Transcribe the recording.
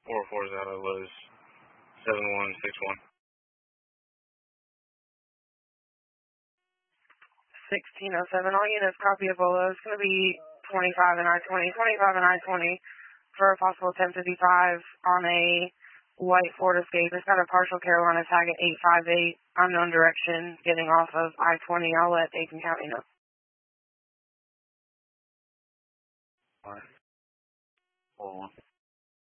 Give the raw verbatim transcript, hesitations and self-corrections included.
four four is out of Lowe's, seven one six one. sixteen oh seven, all units, copy Ebola. It's going to be twenty-five and I twenty, twenty-five and I twenty for a possible ten fifty-five on a white Ford Escape. It's got a partial Carolina tag at eight five eight, unknown direction, getting off of I twenty. I'll let Dayton County know. Alright. Four one.